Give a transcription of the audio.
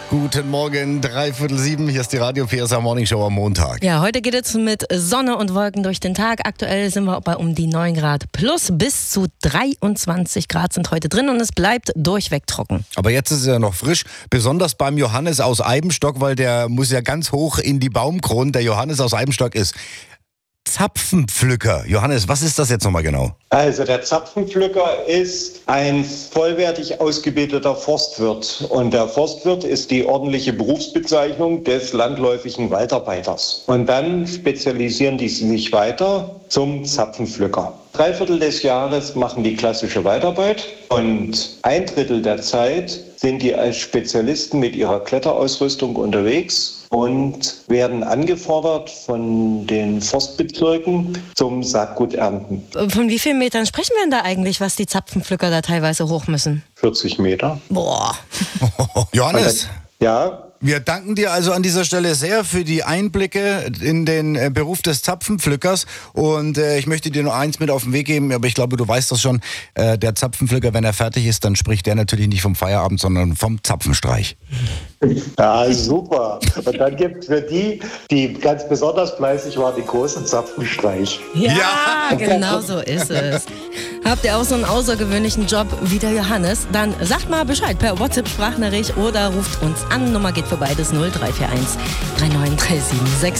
Guten Morgen, 6:45. Hier ist die Radio PSA Morning Show am Montag. Ja, heute geht es mit Sonne und Wolken durch den Tag. Aktuell sind wir bei um die 9 Grad plus. Bis zu 23 Grad sind heute drin und es bleibt durchweg trocken. Aber jetzt ist es ja noch frisch, besonders beim Johannes aus Eibenstock, weil der muss ja ganz hoch in die Baumkronen. Der Johannes aus Eibenstock ist Zapfenpflücker. Johannes, was ist das jetzt nochmal genau? Also der Zapfenpflücker ist ein vollwertig ausgebildeter Forstwirt. Und der Forstwirt ist die ordentliche Berufsbezeichnung des landläufigen Waldarbeiters. Und dann spezialisieren die sich weiter zum Zapfenpflücker. 3/4 des Jahres machen die klassische Waldarbeit und 1/3 der Zeit sind die als Spezialisten mit ihrer Kletterausrüstung unterwegs und werden angefordert von den Forstbezirken zum Saatguternten. Von wie vielen Metern sprechen wir denn da eigentlich, was die Zapfenpflücker da teilweise hoch müssen? 40 Meter. Boah. Johannes, Ja, wir danken dir also an dieser Stelle sehr für die Einblicke in den Beruf des Zapfenpflückers und ich möchte dir nur eins mit auf den Weg geben, aber ich glaube, du weißt das schon, der Zapfenpflücker, wenn er fertig ist, dann spricht der natürlich nicht vom Feierabend, sondern vom Zapfenstreich. ja, super. Und dann gibt es für die ganz besonders fleißig waren, die großen Zapfenstreich. Ja, genau so ist es. Habt ihr auch so einen außergewöhnlichen Job wie der Johannes? Dann sagt mal Bescheid per WhatsApp-Sprachnachricht oder ruft uns an. Nummer geht für beides 0341 3937